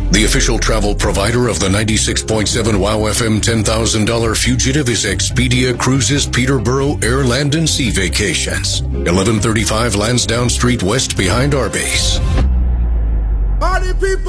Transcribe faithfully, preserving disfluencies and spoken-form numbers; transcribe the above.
The official travel provider of the ninety-six point seven WOW F M ten thousand dollars fugitive is Expedia Cruises Peterborough Air Land and Sea Vacations. eleven thirty-five Lansdowne Street West behind Arby's. Party people!